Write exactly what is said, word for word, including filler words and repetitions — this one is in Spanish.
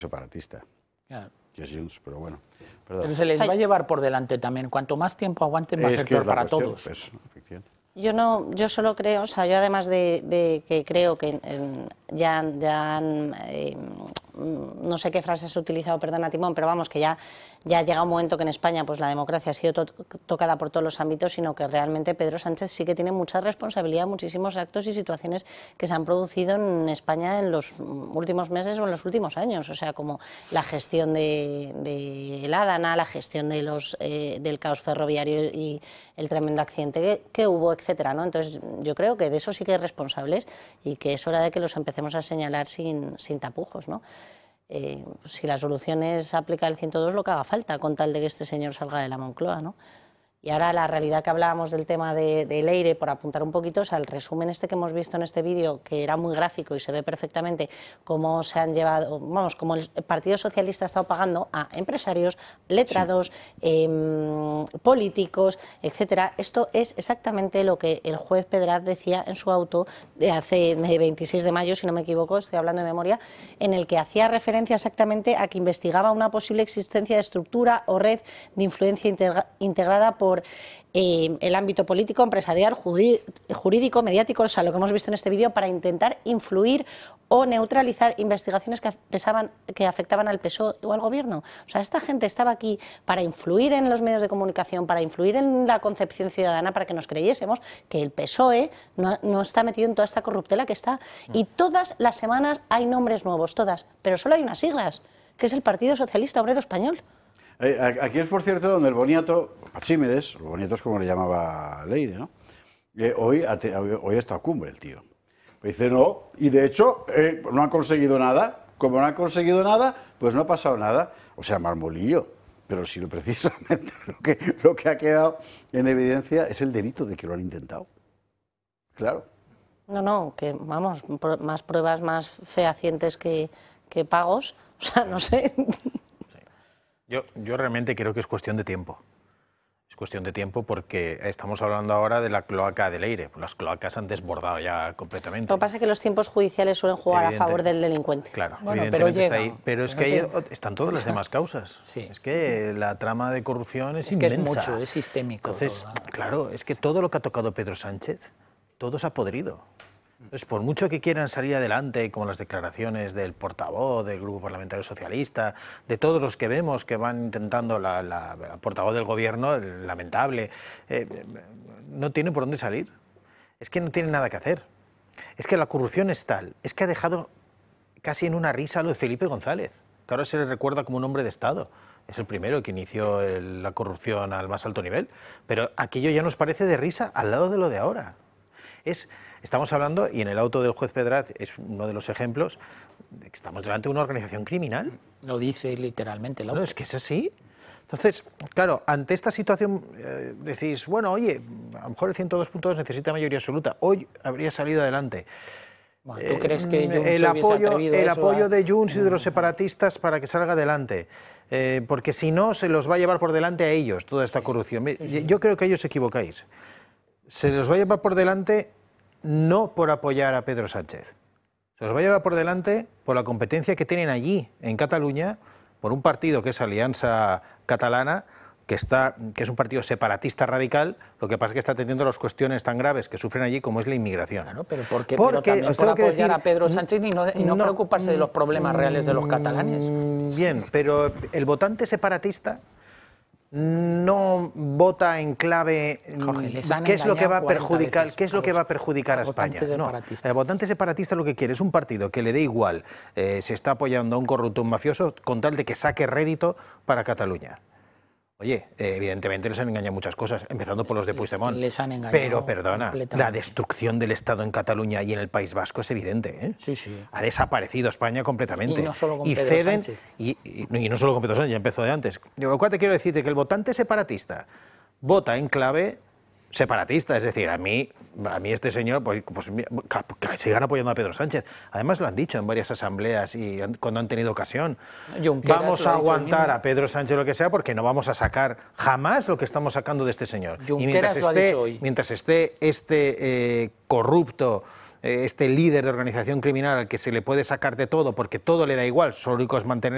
separatista. Claro. Que es Junts, pero bueno. Perdón. Pero se les va a llevar por delante también. Cuanto más tiempo aguanten, va a ser peor para cuestión, todos. Pues, efectivamente. Yo no, yo solo creo, o sea, yo además de, de que creo que en, ya, ya han, eh, no sé qué frases he utilizado, perdona Timón, pero vamos, que ya, ya llega un momento que en España pues la democracia ha sido to tocada por todos los ámbitos, sino que realmente Pedro Sánchez sí que tiene mucha responsabilidad, muchísimos actos y situaciones que se han producido en España en los últimos meses o en los últimos años, o sea, como la gestión de, de el Adana, la gestión de los, eh, del caos ferroviario y el tremendo accidente que, que hubo, etcétera, ¿no? Entonces, yo creo que de eso sí que hay responsables y que es hora de que los empecemos a señalar sin, sin tapujos, ¿no? Eh, si la solución es aplicar el ciento dos, lo que haga falta, con tal de que este señor salga de la Moncloa, ¿no? Y ahora la realidad que hablábamos del tema de, de Leire, por apuntar un poquito, o sea, el resumen este que hemos visto en este vídeo, que era muy gráfico y se ve perfectamente cómo se han llevado, vamos, cómo el Partido Socialista ha estado pagando a empresarios, letrados, sí. eh, políticos, etcétera. Esto es exactamente lo que el juez Pedraz decía en su auto de hace veintiséis de mayo, si no me equivoco, estoy hablando de memoria, en el que hacía referencia exactamente a que investigaba una posible existencia de estructura o red de influencia integra integrada por por eh, el ámbito político, empresarial, jurídico, mediático, o sea, lo que hemos visto en este vídeo, para intentar influir o neutralizar investigaciones que, pesaban, que afectaban al P S O E o al Gobierno. O sea, esta gente estaba aquí para influir en los medios de comunicación, para influir en la concepción ciudadana, para que nos creyésemos que el P S O E no, no está metido en toda esta corruptela que está. Y todas las semanas hay nombres nuevos, todas, pero solo hay unas siglas, que es el Partido Socialista Obrero Español. Aquí es, por cierto, donde el boniato, Archimedes, el boniato es como le llamaba Leire, ¿no? Eh, hoy, hoy está a cumbre el tío. Dice, no, y de hecho eh, no han conseguido nada. Como no han conseguido nada, pues no ha pasado nada. O sea, marmolillo. Pero si precisamente lo que, lo que ha quedado en evidencia es el delito de que lo han intentado. Claro. No, no, que vamos, más pruebas más fehacientes que, que pagos. O sea, no sé... Yo, yo realmente creo que es cuestión de tiempo. Es cuestión de tiempo porque estamos hablando ahora de la cloaca de Leire. Las cloacas han desbordado ya completamente. Lo que pasa es que los tiempos judiciales suelen jugar a favor del delincuente. Claro, bueno, evidentemente pero está ahí. Pero es que ahí están todas las demás causas. Sí. Es que la trama de corrupción es, es inmensa. Que es mucho, es sistémico. Entonces, todo. claro, es que todo lo que ha tocado Pedro Sánchez, todo se ha podrido. Entonces, por mucho que quieran salir adelante, como las declaraciones del portavoz del Grupo Parlamentario Socialista, de todos los que vemos que van intentando, la, la, la portavoz del Gobierno, el lamentable, eh, no tiene por dónde salir. Es que no tiene nada que hacer. Es que la corrupción es tal, es que ha dejado casi en una risa a lo de Felipe González, que ahora se le recuerda como un hombre de Estado. Es el primero que inició el, la corrupción al más alto nivel, pero aquello ya nos parece de risa al lado de lo de ahora. Es... Estamos hablando, y en el auto del juez Pedraz es uno de los ejemplos, de que estamos delante de una organización criminal. Lo dice literalmente el auto. No, es que es así. Entonces, claro, ante esta situación eh, decís, bueno, oye, a lo mejor el ciento dos punto dos necesita mayoría absoluta, hoy habría salido adelante. Bueno, ¿tú crees que Junts el se apoyo, hubiese el eso apoyo a... de Junts y de los separatistas para que salga adelante? Eh, porque si no, se los va a llevar por delante a ellos toda esta corrupción. Sí, sí. Yo creo que a ellos os equivocáis. Se los va a llevar por delante... no por apoyar a Pedro Sánchez. Se los va a llevar por delante por la competencia que tienen allí, en Cataluña, por un partido que es Alianza Catalana, que, está, que es un partido separatista radical, lo que pasa es que está teniendo las cuestiones tan graves que sufren allí como es la inmigración. Claro, pero, ¿por qué? Porque, pero también por apoyar decir, a Pedro Sánchez y no, y no, no preocuparse de los problemas reales de los catalanes. Bien, pero el votante separatista no vota en clave Jorge, qué es lo que va a perjudicar, qué es lo que va a perjudicar a, a España. No, el votante separatista lo que quiere es un partido que le dé igual eh, se está apoyando a un corrupto, un mafioso, con tal de que saque rédito para Cataluña. Oye, eh, evidentemente les han engañado muchas cosas, empezando por los de Puigdemont. Les han engañado. Pero, perdona, la destrucción del Estado en Cataluña y en el País Vasco es evidente, ¿eh? Sí, sí. Ha desaparecido España completamente. Y no solo con y Pedro ceden, Sánchez. Y, y, y no solo con Pedro Sánchez, ya empezó de antes. Yo, lo cual te quiero decir que el votante separatista vota en clave separatista, es decir, a mí, a mí este señor, pues, pues sigan apoyando a Pedro Sánchez. Además lo han dicho en varias asambleas y han, cuando han tenido ocasión. Junqueras vamos a aguantar a Pedro Sánchez lo que sea porque no vamos a sacar jamás lo que estamos sacando de este señor. Junqueras y mientras lo esté, ha dicho hoy. mientras esté este eh, corrupto, eh, este líder de organización criminal al que se le puede sacar de todo porque todo le da igual, solo único es mantener